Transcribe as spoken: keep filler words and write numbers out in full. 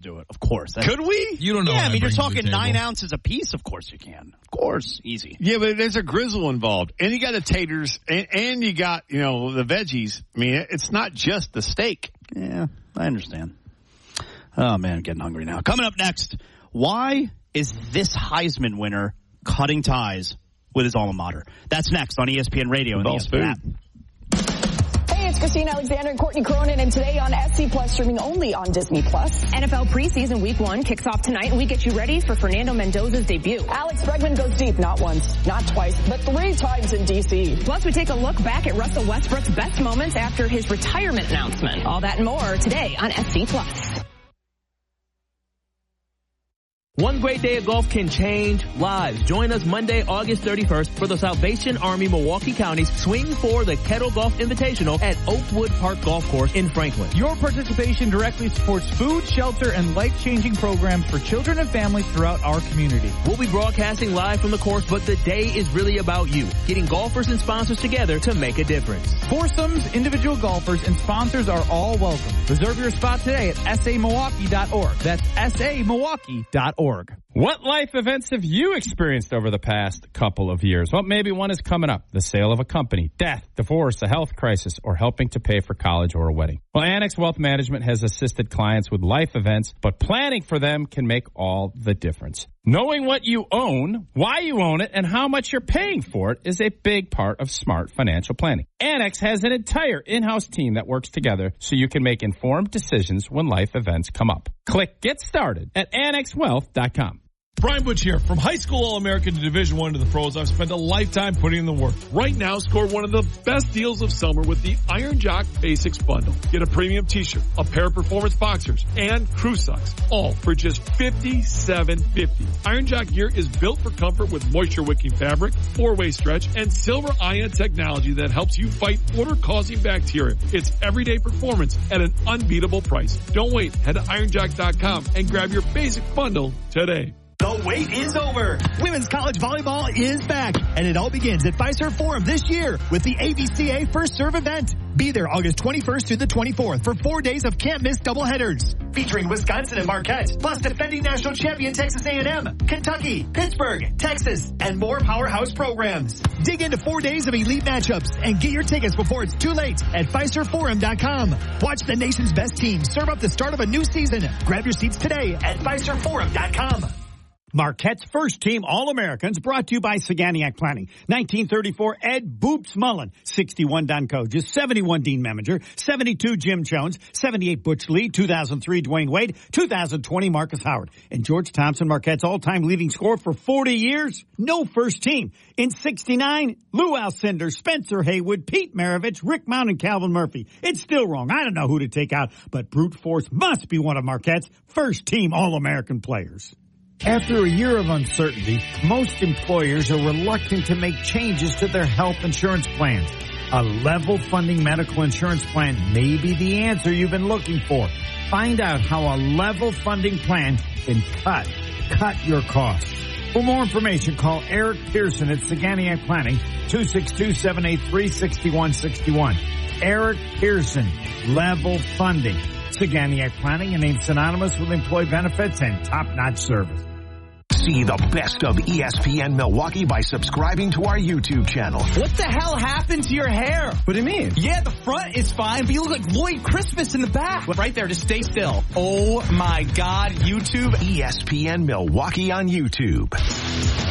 do it. Of course. That's, Could we? You don't know. Yeah, I mean, you're to the talking table. nine ounces a piece. Of course you can. Of course. Easy. Yeah, but there's a grizzle involved. And you got the taters, and, and you got, you know, the veggies. I mean, it's not just the steak. Yeah, I understand. Oh, man, I'm getting hungry now. Coming up next, why is this Heisman winner cutting ties with his alma mater? That's next on E S P N Radio and the E S P N app. Hey, it's Christina Alexander and Courtney Cronin, and today on S C Plus, streaming only on Disney Plus. N F L preseason week one kicks off tonight, and we get you ready for Fernando Mendoza's debut. Alex Bregman goes deep, not once, not twice, but three times in D C. Plus, we take a look back at Russell Westbrook's best moments after his retirement announcement. All that and more today on S C Plus. One great day of golf can change lives. Join us Monday, August thirty-first for the Salvation Army Milwaukee County's Swing for the Kettle Golf Invitational at Oakwood Park Golf Course in Franklin. Your participation directly supports food, shelter, and life-changing programs for children and families throughout our community. We'll be broadcasting live from the course, but the day is really about you, getting golfers and sponsors together to make a difference. Foursomes, individual golfers, and sponsors are all welcome. Reserve your spot today at S A Milwaukee dot org. That's S A Milwaukee dot org. What life events have you experienced over the past couple of years? Well, maybe one is coming up. The sale of a company, death, divorce, a health crisis, or helping to pay for college or a wedding. Well, Annex Wealth Management has assisted clients with life events, but planning for them can make all the difference. Knowing what you own, why you own it, and how much you're paying for it is a big part of smart financial planning. Annex has an entire in-house team that works together so you can make informed decisions when life events come up. Click Get Started at annex wealth dot com. Brian Butch here. From high school All-American to Division One to the pros, I've spent a lifetime putting in the work. Right now, score one of the best deals of summer with the Iron Jock Basics Bundle. Get a premium t-shirt, a pair of performance boxers, and crew socks, all for just fifty-seven fifty. Iron Jock gear is built for comfort with moisture-wicking fabric, four-way stretch, and silver ion technology that helps you fight odor-causing bacteria. It's everyday performance at an unbeatable price. Don't wait. Head to iron jock dot com and grab your basic bundle today. The wait is over. Women's college volleyball is back, and it all begins at Fiserv Forum this year with the A B C A First Serve event. Be there August twenty-first through the twenty-fourth for four days of can't-miss doubleheaders, featuring Wisconsin and Marquette, plus defending national champion Texas A and M, Kentucky, Pittsburgh, Texas, and more powerhouse programs. Dig into four days of elite matchups and get your tickets before it's too late at Fiserv Forum dot com. Watch the nation's best team serve up the start of a new season. Grab your seats today at Fiserv Forum dot com. Marquette's first team All-Americans brought to you by Saganiac Planning. nineteen thirty-four Ed Boops Mullen, sixty-one Don Coges, seventy-one Dean Meminger, seventy-two Jim Jones, seventy-eight Butch Lee, two thousand three Dwayne Wade, two thousand twenty Marcus Howard. And George Thompson, Marquette's all-time leading scorer for forty years. No first team. In sixty-nine, Lou Alcindor, Spencer Haywood, Pete Maravich, Rick Mount, and Calvin Murphy. It's still wrong. I don't know who to take out, but brute force must be one of Marquette's first team All-American players. After a year of uncertainty, most employers are reluctant to make changes to their health insurance plans. A level funding medical insurance plan may be the answer you've been looking for. Find out how a level funding plan can cut, cut your costs. For more information, call Eric Pearson at Saganiac Planning, two six two, seven eight three, six one six one. Eric Pearson, level funding. Saganiac Planning, a name synonymous with employee benefits and top-notch service. See the best of E S P N Milwaukee by subscribing to our YouTube channel. What the hell happened to your hair? What do you mean? Yeah, the front is fine, but you look like Lloyd Christmas in the back. Right there, just stay still. Oh my God, YouTube. E S P N Milwaukee on YouTube.